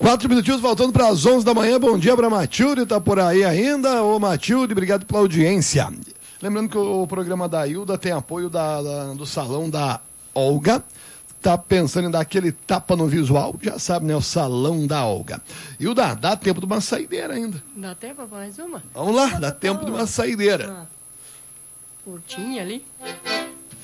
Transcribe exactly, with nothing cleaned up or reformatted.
Quatro minutinhos faltando para as onze da manhã. Bom dia para Matilde, tá por aí ainda. Ô Matilde, obrigado pela audiência. Lembrando que o programa da Hilda tem apoio da, da, do salão da Olga. Tá pensando em dar aquele tapa no visual? Já sabe, né? O salão da Olga. Hilda, dá tempo de uma saideira ainda. Dá tempo para mais uma? Vamos lá, dá tempo de uma saideira. Uma curtinha ali.